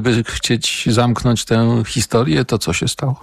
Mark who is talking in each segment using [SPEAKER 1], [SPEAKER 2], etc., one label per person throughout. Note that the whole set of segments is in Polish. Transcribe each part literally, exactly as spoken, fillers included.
[SPEAKER 1] By chcieć zamknąć tę historię, to co się stało?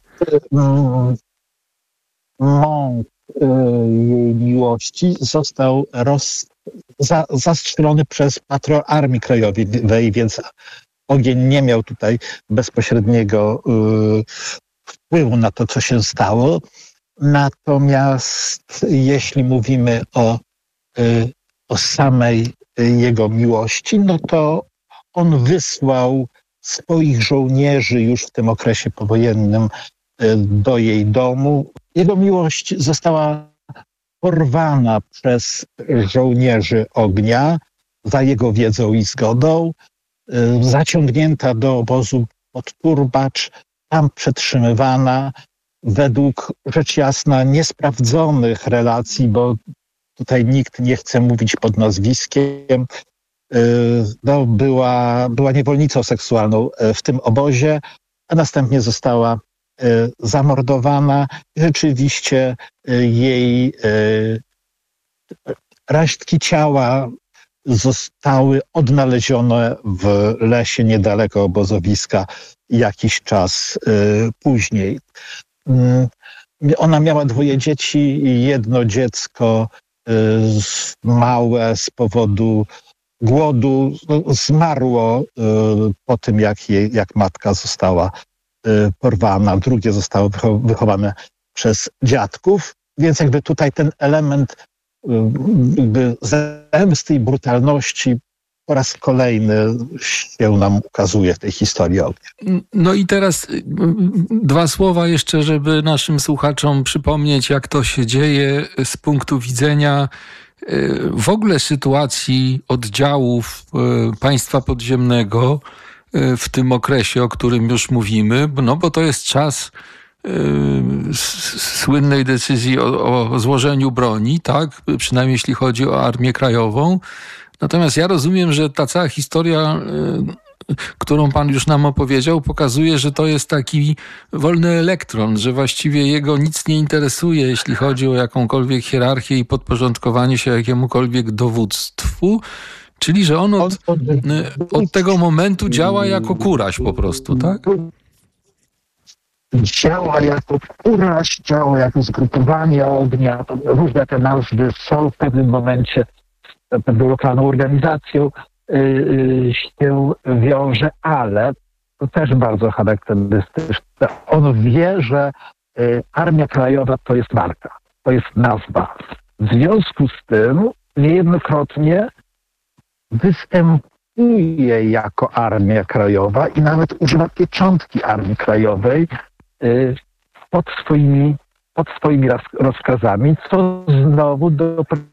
[SPEAKER 2] Mąż jej miłości został roz, za, zastrzelony przez patrol Armii Krajowej, więc ogień nie miał tutaj bezpośredniego y, wpływu na to, co się stało. Natomiast jeśli mówimy o, y, o samej jego miłości, no to on wysłał swoich żołnierzy już w tym okresie powojennym do jej domu. Jego miłość została porwana przez żołnierzy ognia za jego wiedzą i zgodą, zaciągnięta do obozu pod Turbacz, tam przetrzymywana według rzecz jasna niesprawdzonych relacji, bo tutaj nikt nie chce mówić pod nazwiskiem. No, była, była niewolnicą seksualną w tym obozie, a następnie została zamordowana. Rzeczywiście jej resztki ciała zostały odnalezione w lesie niedaleko obozowiska jakiś czas później. Ona miała dwoje dzieci, jedno dziecko małe z powodu głodu zmarło po tym, jak, jej, jak matka została porwana, drugie zostało wychowane przez dziadków, więc jakby tutaj ten element jakby zemsty i brutalności po raz kolejny się nam ukazuje w tej historii ognia.
[SPEAKER 1] No i teraz dwa słowa jeszcze, żeby naszym słuchaczom przypomnieć, jak to się dzieje z punktu widzenia w ogóle sytuacji oddziałów państwa podziemnego w tym okresie, o którym już mówimy, no bo to jest czas słynnej decyzji o, o złożeniu broni, tak? Przynajmniej jeśli chodzi o Armię Krajową. Natomiast ja rozumiem, że ta cała historia, którą pan już nam opowiedział, pokazuje, że to jest taki wolny elektron, że właściwie jego nic nie interesuje, jeśli chodzi o jakąkolwiek hierarchię i podporządkowanie się jakiemukolwiek dowództwu. Czyli, że on od, od tego momentu działa jako kuraś po prostu, tak?
[SPEAKER 2] Działa jako kuraś, działa jako zgrupowanie ognia. Różne te nazwy są w pewnym momencie pewną lokalną organizacją yy, się wiąże, ale to też bardzo charakterystyczne. On wie, że yy, Armia Krajowa to jest marka, to jest nazwa. W związku z tym niejednokrotnie występuje jako Armia Krajowa i nawet używa pieczątki Armii Krajowej yy, pod swoimi, pod swoimi rozkazami, co znowu doprowadza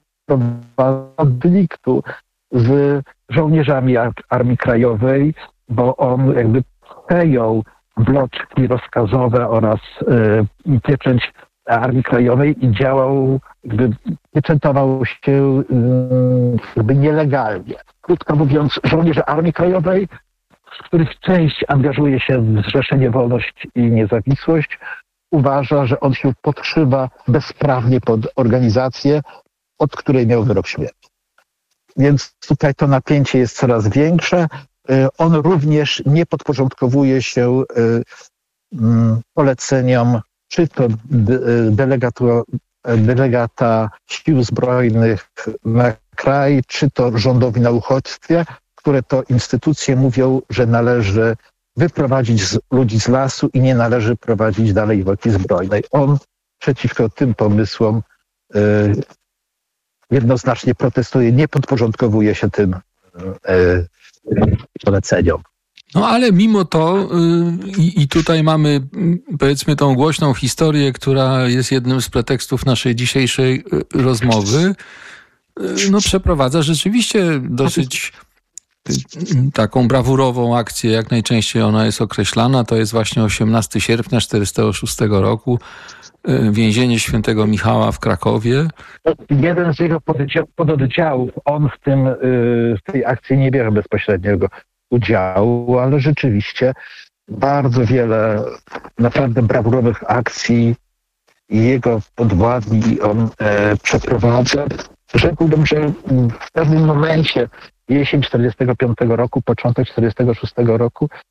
[SPEAKER 2] konfliktu z żołnierzami Armii Krajowej, bo on jakby przejął bloczki rozkazowe oraz y, pieczęć Armii Krajowej i działał, jakby pieczętował się y, jakby nielegalnie. Krótko mówiąc, żołnierze Armii Krajowej, z których część angażuje się w Zrzeszenie Wolność i Niezawisłość, uważa, że on się podszywa bezprawnie pod organizację, od której miał wyrok śmierci. Więc tutaj to napięcie jest coraz większe. On również nie podporządkowuje się poleceniom czy to delegatu, delegata sił zbrojnych na kraj, czy to rządowi na uchodźstwie, które to instytucje mówią, że należy wyprowadzić z, ludzi z lasu i nie należy prowadzić dalej walki zbrojnej. On przeciwko tym pomysłom jednoznacznie protestuje, nie podporządkowuje się tym e, poleceniom.
[SPEAKER 1] No ale mimo to yy, i tutaj mamy powiedzmy tą głośną historię, która jest jednym z pretekstów naszej dzisiejszej yy, rozmowy, yy, no przeprowadza rzeczywiście dosyć yy, taką brawurową akcję, jak najczęściej ona jest określana, to jest właśnie osiemnastego sierpnia czterysta szóstego roku, więzienie Świętego Michała w Krakowie.
[SPEAKER 2] Jeden z jego pododdziałów, on w, tym, w tej akcji nie bierze bezpośredniego udziału, ale rzeczywiście bardzo wiele naprawdę brawurowych akcji jego podwładni on e, przeprowadza. Rzekłbym, że w pewnym momencie jesień czterdziestego piątego roku, początek czterdziestego szóstego roku